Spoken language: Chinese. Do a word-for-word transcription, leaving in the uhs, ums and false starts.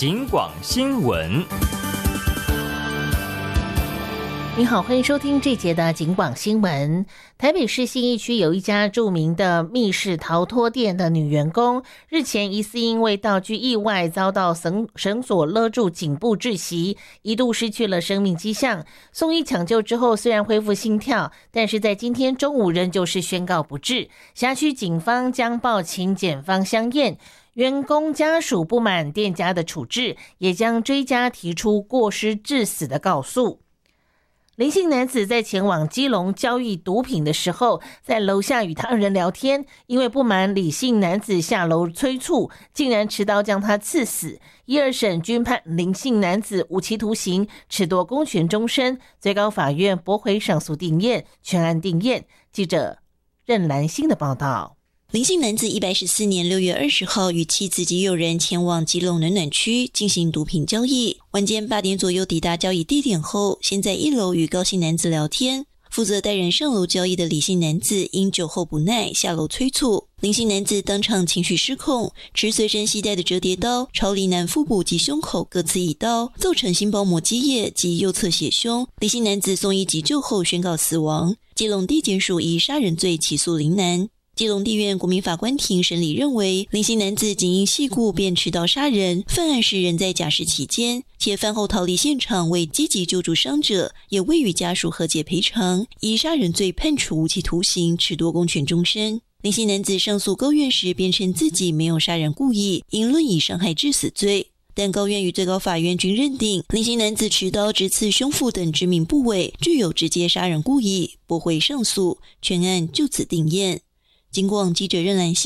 警广新闻。 你好，欢迎收听这节的警广新闻。台北市信义区有一家著名的密室逃脱店的女员工，日前疑似因为道具意外遭到绳绳索勒住颈部窒息，一度失去了生命迹象。送医抢救之后，虽然恢复心跳，但是在今天中午仍旧是宣告不治。辖区警方将报请检方相验。员工家属不满店家的处置，也将追加提出过失致死的告诉。林姓男子在前往基隆交易毒品的时候，在楼下与他人聊天，因为不满李姓男子下楼催促，竟然持刀将他刺死。一二审均判林姓男子无期徒刑，褫夺公权终身。最高法院驳回上诉定谳，全案定谳。记者任兰心的报道。 林姓男子一百一十四年六月二十号与妻子及友人前往基隆暖暖区进行毒品交易，晚间八点左右抵达交易地点后，先在一楼与高姓男子聊天。负责带人上楼交易的李姓男子因酒后不耐下楼催促，林姓男子当场情绪失控，持随身携带的折叠刀朝李男腹部及胸口各刺一刀，造成心包膜积液及右侧血胸。李姓男子送医急救后宣告死亡。基隆地检署以杀人罪起诉林男。基隆地院国民法官庭审理认为，林姓男子仅因系故便持刀杀人，犯案时人在假释期间，且饭后逃离现场，未积极救助伤者，也未与家属和解赔偿，以杀人罪判处无期徒刑，褫夺公权终身。林姓男子上诉高院时辩称自己没有杀人故意，应论以伤害致死罪。但高院与最高法院均认定林姓男子持刀直刺胸腹等致命部位，具有直接杀人故意，驳回上诉，全案就此定谳。警广记者任兰心